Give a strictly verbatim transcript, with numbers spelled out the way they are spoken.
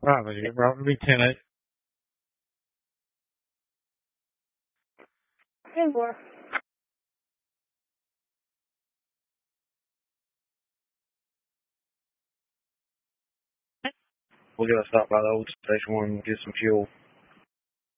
Right, but you're right, be ten eight. ten four. We're gonna stop by the old station one and get some fuel.